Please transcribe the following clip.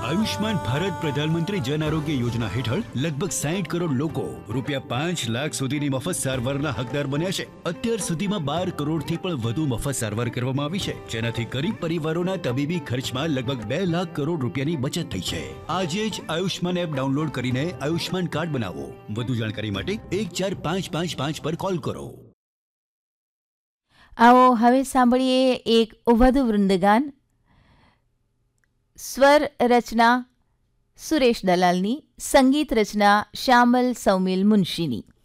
આયુષ્માન ભારત પ્રધાનમંત્રી જન આરોગ્ય યોજના હેઠળ લગભગ 60 કરોડ લોકો રૂપિયા 5 લાખ સુધીની મફત સારવારના હકદાર બન્યા છે. અત્યાર સુધીમાં 12 કરોડથી પણ વધુ મફત સારવાર કરવામાં આવી છે, જેનાથી ગરીબ પરિવારોના તબીબી ખર્ચમાં લગભગ 2 લાખ કરોડ રૂપિયાની બચત થઈ છે. આજે જ આયુષ્માન એપ ડાઉનલોડ કરીને આયુષ્માન કાર્ડ બનાવો. વધુ જાણકારી માટે 145555 પર કોલ કરો. આવો હવે સાંભળીએ એક વધુ વૃંદગાન. સ્વર રચના સુરેશ દલાલની, સંગીત રચના શ્યામલ સૌમિલ મુનશીની.